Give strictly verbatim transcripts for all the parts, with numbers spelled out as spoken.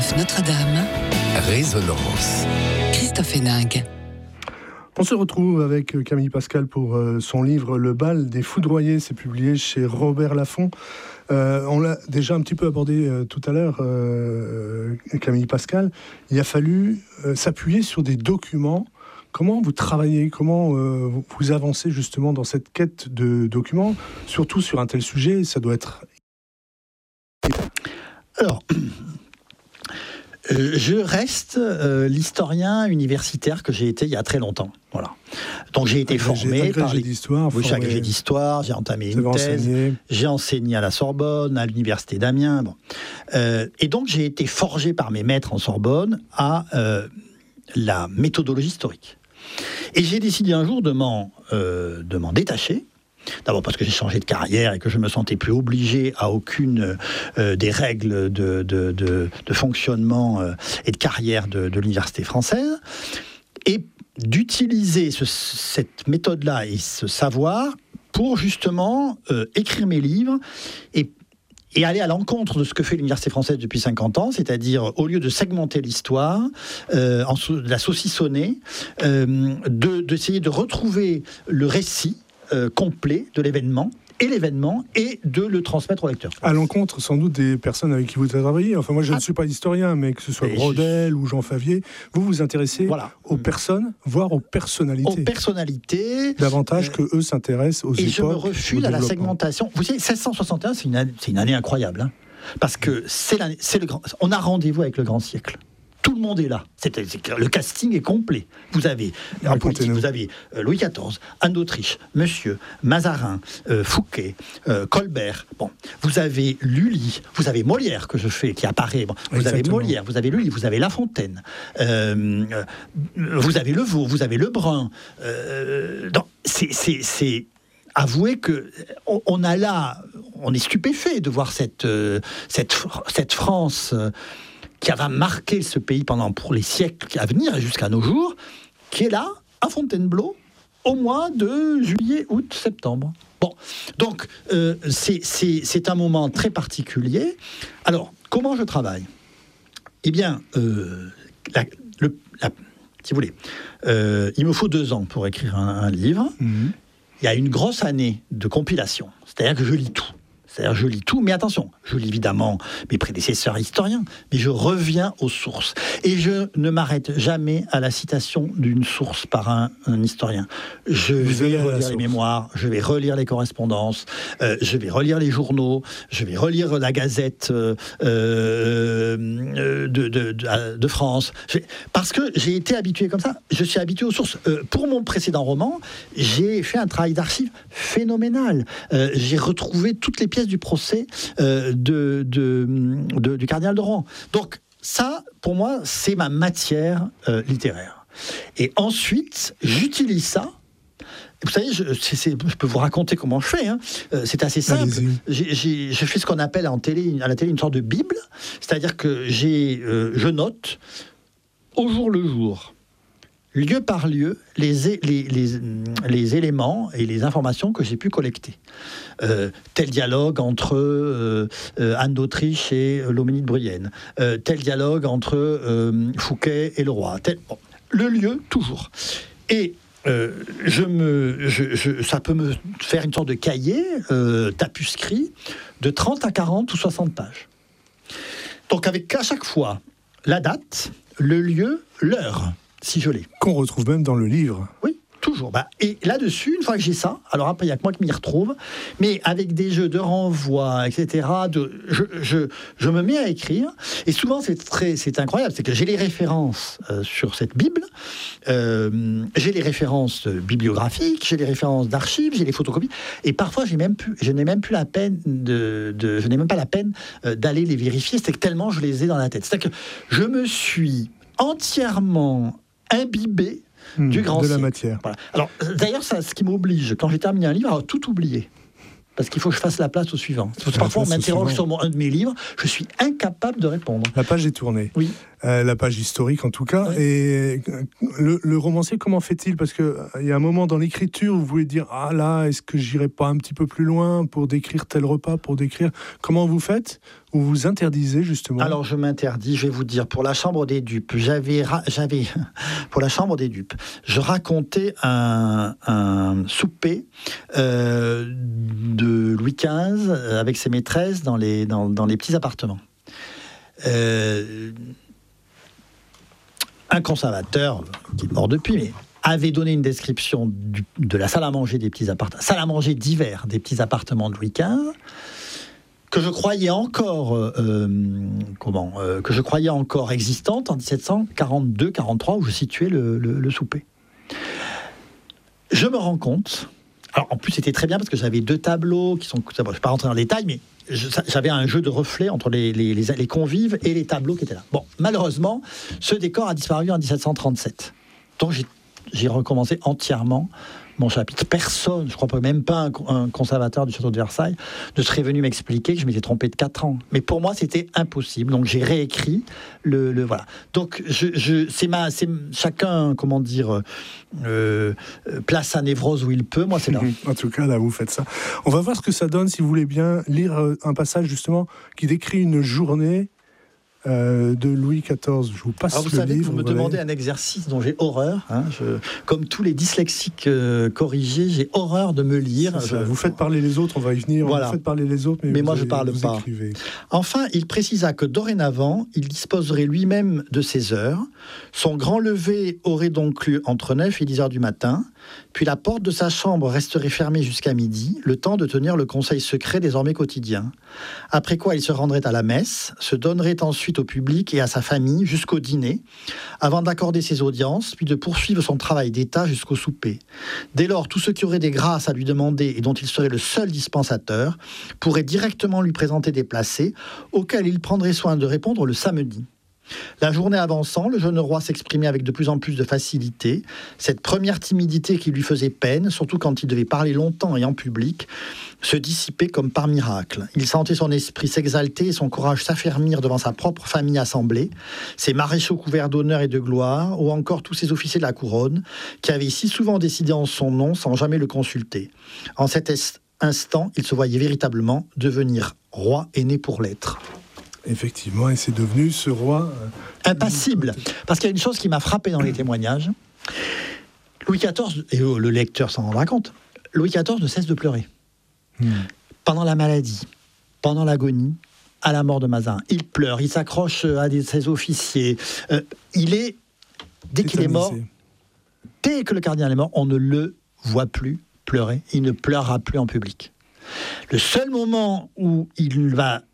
neuf Notre-Dame. Résonance. Christophe Héningue. On se retrouve avec Camille Pascal pour euh, son livre Le bal des foudroyés. C'est publié chez Robert Laffont. Euh, on l'a déjà un petit peu abordé euh, tout à l'heure, euh, Camille Pascal. Il a fallu euh, s'appuyer sur des documents. Comment vous travaillez, comment euh, vous avancez justement dans cette quête de documents, surtout sur un tel sujet, ça doit être... Alors, euh, je reste euh, l'historien universitaire que j'ai été il y a très longtemps. Voilà. Donc j'ai été agrégé, formé agrégé par les... d'histoire. Oui, j'ai agrégé d'histoire, j'ai entamé une thèse, enseigné. J'ai enseigné à la Sorbonne, à l'université d'Amiens. Bon. Euh, et donc j'ai été forgé par mes maîtres en Sorbonne à euh, la méthodologie historique. Et j'ai décidé un jour de m'en, euh, de m'en détacher. D'abord parce que j'ai changé de carrière et que je me sentais plus obligé à aucune euh, des règles de, de, de, de fonctionnement euh, et de carrière de, de l'université française. Et d'utiliser ce, cette méthode-là et ce savoir pour justement euh, écrire mes livres et et aller à l'encontre de ce que fait l'université française depuis cinquante ans, c'est-à-dire, au lieu de segmenter l'histoire, euh, en so- de la saucissonner, euh, de, d'essayer de retrouver le récit euh, complet de l'événement, et l'événement, et de le transmettre au lecteur. À l'encontre, sans doute, des personnes avec qui vous avez travaillé. Enfin, moi, je ah. ne suis pas historien, mais que ce soit et Brodel je... ou Jean Favier, vous vous intéressez voilà. aux personnes, voire aux personnalités. Aux personnalités. Davantage euh, que eux s'intéressent aux et époques. Et je me refuse à la segmentation. Vous savez, seize cent soixante et un, c'est une année, c'est une année incroyable. Hein, parce que c'est, l'année, c'est le grand... On a rendez-vous avec le grand siècle. Tout le monde est là. C'est, c'est, le casting est complet. Vous avez, en politique, vous avez euh, Louis quatorze, Anne d'Autriche, Monsieur, Mazarin, euh, Fouquet, euh, Colbert. Bon, vous avez Lully, vous avez Molière que je fais, qui apparaît. Bon, vous Exactement. avez Molière, vous avez Lully, vous avez La Fontaine, euh, euh, vous avez Levaux, vous avez Lebrun. Euh, non, c'est, c'est, c'est avouez que on, on a là, on est stupéfait de voir cette euh, cette cette France. Euh, qui va marquer ce pays pendant pour les siècles à venir et jusqu'à nos jours, qui est là, à Fontainebleau, au mois de juillet, août, septembre. Bon, donc euh, c'est, c'est, c'est un moment très particulier. Alors, comment je travaille ? Eh bien, euh, la, le, la, si vous voulez, euh, il me faut deux ans pour écrire un, un livre. Mmh. Il y a une grosse année de compilation, c'est-à-dire que je lis tout. C'est-à-dire, je lis tout, mais attention, je lis évidemment mes prédécesseurs historiens, mais je reviens aux sources. Et je ne m'arrête jamais à la citation d'une source par un, un historien. Je Vous vais relire les mémoires, je vais relire les correspondances, euh, je vais relire les journaux, je vais relire la Gazette euh, euh, de, de, de, de France. Je, parce que j'ai été habitué comme ça, je suis habitué aux sources. Euh, pour mon précédent roman, j'ai fait un travail d'archives phénoménal. Euh, j'ai retrouvé toutes les pièces du procès euh, de, de, de, du cardinal de Rohan. Donc ça, pour moi, c'est ma matière euh, littéraire. Et ensuite, j'utilise ça. Vous savez, je, c'est, c'est, je peux vous raconter comment je fais. Hein. Euh, c'est assez simple. J'ai, j'ai, je fais ce qu'on appelle en télé, à la télé une sorte de Bible. C'est-à-dire que j'ai, euh, je note au jour le jour, lieu par lieu, les, les, les, les éléments et les informations que j'ai pu collecter. Euh, tel dialogue entre euh, euh, Anne d'Autriche et euh, Loménie de Bruyenne. Euh, tel dialogue entre euh, Fouquet et le roi. Tel, bon, le lieu, toujours. Et euh, je me, je, je, ça peut me faire une sorte de cahier, euh, tapuscrit, de trente à quarante ou soixante pages. Donc avec à chaque fois la date, le lieu, l'heure. Si je l'ai. Qu'on retrouve même dans le livre. Oui, toujours. Bah, et là-dessus, une fois que j'ai ça, alors après, il n'y a que moi qui m'y retrouve, mais avec des jeux de renvoi, et cetera, de, je, je, je me mets à écrire, et souvent, c'est, très, c'est incroyable, c'est que j'ai les références euh, sur cette Bible, euh, j'ai les références bibliographiques, j'ai les références d'archives, j'ai les photocopies, et parfois, j'ai même plus, je n'ai même plus la peine de, de je n'ai même pas la peine euh, d'aller les vérifier, c'est que tellement je les ai dans la tête. C'est-à-dire que je me suis entièrement imbibé mmh, du grand de siècle. La matière. Voilà. Alors, d'ailleurs, ça, ce qui m'oblige, quand j'ai terminé un livre, à tout oublier. Parce qu'il faut que je fasse la place au suivant. Parfois, on m'interroge sur mon, un de mes livres, je suis incapable de répondre. La page est tournée. Oui. Euh, la page historique, en tout cas. Oui. Et le, le romancier, comment fait-il ? Parce qu'il euh, y a un moment dans l'écriture où vous voulez dire « Ah là, est-ce que j'irai pas un petit peu plus loin pour décrire tel repas, pour décrire... » Comment vous faites ? où vous interdisez justement. Alors je m'interdis, je vais vous dire, pour la Chambre des dupes, j'avais, j'avais pour la Chambre des dupes, je racontais un, un souper euh, de Louis quinze avec ses maîtresses dans les, dans, dans les petits appartements. Euh, un conservateur, qui est mort depuis, mais avait donné une description du, de la salle à manger des petits appartements, salle à manger d'hiver des petits appartements de Louis quinze, que je croyais encore, euh, comment, euh, que je croyais encore existante en dix-sept cent quarante-deux quarante-trois, où je situais le, le, le souper. Je me rends compte. Alors, en plus, c'était très bien parce que j'avais deux tableaux qui sont. Je ne vais pas rentrer dans les détails, mais je, j'avais un jeu de reflets entre les, les, les, les convives et les tableaux qui étaient là. Bon, malheureusement, ce décor a disparu en dix-sept cent trente-sept. Donc, j'ai, j'ai recommencé entièrement mon chapitre. Personne, je crois pas, même pas un, un conservateur du château de Versailles, ne serait venu m'expliquer que je m'étais trompé de quatre ans. Mais pour moi, c'était impossible. Donc, j'ai réécrit le, le voilà. Donc, je, je, c'est ma, c'est chacun, comment dire, euh, place sa névrose où il peut. Moi, c'est là. En tout cas, là, vous faites ça. On va voir ce que ça donne, si vous voulez bien lire un passage justement qui décrit une journée Euh, de Louis quatorze. Je vous passe Alors vous le savez livre. Que vous me voilà. demandez un exercice dont j'ai horreur. Hein, je, comme tous les dyslexiques euh, corrigés, j'ai horreur de me lire. Je, vous faites parler les autres, on va y venir. Voilà. Vous faites parler les autres, mais, mais vous moi avez, je parle vous pas. Écrivez. Enfin, il précisa que dorénavant, il disposerait lui-même de ses heures. Son grand lever aurait donc lieu entre neuf et dix heures du matin. Puis la porte de sa chambre resterait fermée jusqu'à midi, le temps de tenir le conseil secret désormais quotidien. Après quoi, il se rendrait à la messe, se donnerait ensuite au public et à sa famille jusqu'au dîner, avant d'accorder ses audiences, puis de poursuivre son travail d'État jusqu'au souper. Dès lors, tous ceux qui auraient des grâces à lui demander et dont il serait le seul dispensateur pourraient directement lui présenter des placets, auxquels il prendrait soin de répondre le samedi. La journée avançant, le jeune roi s'exprimait avec de plus en plus de facilité. Cette première timidité qui lui faisait peine, surtout quand il devait parler longtemps et en public, se dissipait comme par miracle. Il sentait son esprit s'exalter et son courage s'affermir devant sa propre famille assemblée, ses maréchaux couverts d'honneur et de gloire, ou encore tous ces officiers de la couronne, qui avaient si souvent décidé en son nom sans jamais le consulter. En cet est- instant, il se voyait véritablement devenir roi et né pour l'être. Effectivement, et c'est devenu ce roi Euh, impassible. Parce qu'il y a une chose qui m'a frappé dans les témoignages. Louis quatorze, et le lecteur s'en rendra compte, Louis quatorze ne cesse de pleurer. Hmm. Pendant la maladie, pendant l'agonie, à la mort de Mazarin. Il pleure, il s'accroche à des, ses officiers. Euh, il est, dès qu'il est mort, dès que le cardinal est mort, on ne le voit plus pleurer. Il ne pleurera plus en public. Le seul moment où il va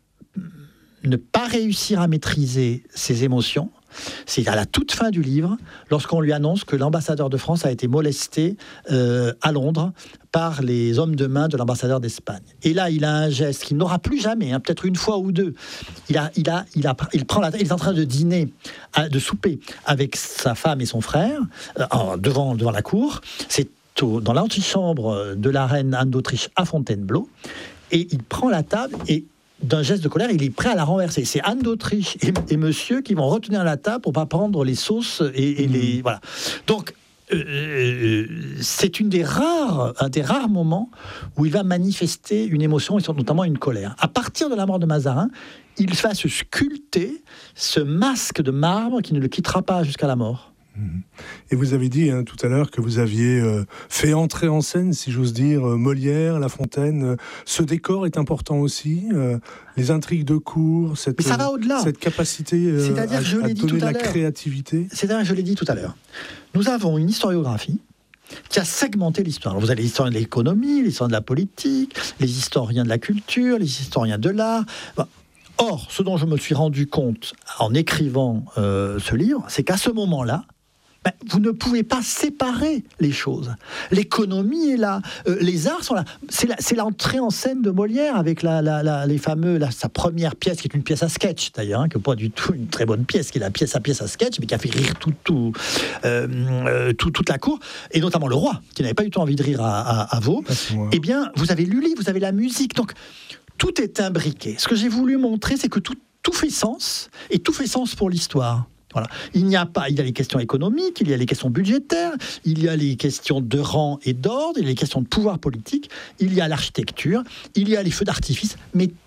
ne pas réussir à maîtriser ses émotions, c'est à la toute fin du livre, lorsqu'on lui annonce que l'ambassadeur de France a été molesté euh, à Londres par les hommes de main de l'ambassadeur d'Espagne. Et là, il a un geste qu'il n'aura plus jamais, hein, peut-être une fois ou deux. Il, a, il, a, il, a, il, prend la, il est en train de dîner, de souper avec sa femme et son frère, euh, devant, devant la cour. C'est au, dans l'antichambre de la reine Anne d'Autriche à Fontainebleau. Et il prend la table et d'un geste de colère, il est prêt à la renverser. C'est Anne d'Autriche et, et monsieur qui vont retenir la table pour pas prendre les sauces et, et mmh. les voilà. Donc euh, c'est une des rares, un des rares moments où il va manifester une émotion et notamment une colère. À partir de la mort de Mazarin, il va se sculpter ce masque de marbre qui ne le quittera pas jusqu'à la mort. Et vous avez dit hein, tout à l'heure que vous aviez euh, fait entrer en scène, si j'ose dire, euh, Molière, La Fontaine. Euh, ce décor est important aussi, euh, les intrigues de cour, cette, Mais ça va au-delà. cette capacité euh, C'est-à-dire, à, je l'ai à dit donner tout de à la l'heure. créativité. C'est-à-dire, je l'ai dit tout à l'heure, nous avons une historiographie qui a segmenté l'histoire. Alors, vous avez les historiens de l'économie, les historiens de la politique, les historiens de la culture, les historiens de l'art. Bon. Or, ce dont je me suis rendu compte en écrivant euh, ce livre, c'est qu'à ce moment-là, ben, vous ne pouvez pas séparer les choses. L'économie est là, euh, les arts sont là. C'est, la, c'est l'entrée en scène de Molière avec la, la, la, les fameux, la, sa première pièce, qui est une pièce à sketch d'ailleurs, hein, qui n'est pas du tout une très bonne pièce, qui est la pièce à pièce à sketch, mais qui a fait rire tout, tout, euh, euh, tout, toute la cour, et notamment le roi, qui n'avait pas du tout envie de rire à, à, à Vaux. Eh bien, vous avez Lully, vous avez la musique, donc tout est imbriqué. Ce que j'ai voulu montrer, c'est que tout, tout fait sens, et tout fait sens pour l'histoire. Voilà. Il n'y a pas, il y a les questions économiques, il y a les questions budgétaires, il y a les questions de rang et d'ordre, il y a les questions de pouvoir politique, il y a l'architecture, il y a les feux d'artifice, mais tout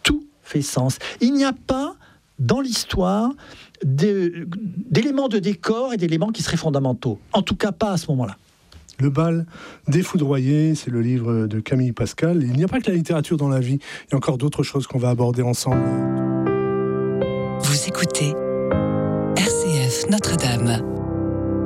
fait sens. Il n'y a pas dans l'histoire de- d'éléments de décor et d'éléments qui seraient fondamentaux. En tout cas, pas à ce moment-là. Le bal des foudroyés, c'est le livre de Camille Pascal. Il n'y a pas que la littérature dans la vie, il y a encore d'autres choses qu'on va aborder ensemble.